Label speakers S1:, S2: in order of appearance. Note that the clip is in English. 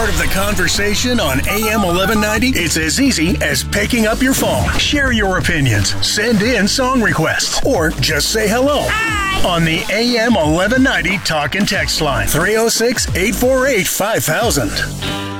S1: part of the conversation on AM 1190? It's as easy as picking up your phone. Share your opinions, send in song requests, or just say hello.
S2: Hi.
S1: On the AM 1190 talk and text line, 306-848-5000.